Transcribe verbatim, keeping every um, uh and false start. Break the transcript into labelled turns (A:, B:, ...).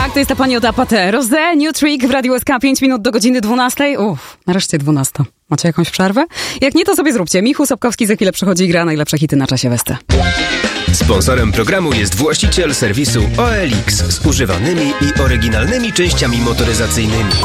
A: Tak, to jest ta pani od Apathe. Rosé, New Trick w Radiu S K, pięć minut do godziny dwunastej. Uff, nareszcie dwunasta. Macie jakąś przerwę? Jak nie, to sobie zróbcie. Michał Sobkowski za chwilę przychodzi i gra najlepsze hity na czasie Westy.
B: Sponsorem programu jest właściciel serwisu O L X z używanymi i oryginalnymi częściami motoryzacyjnymi.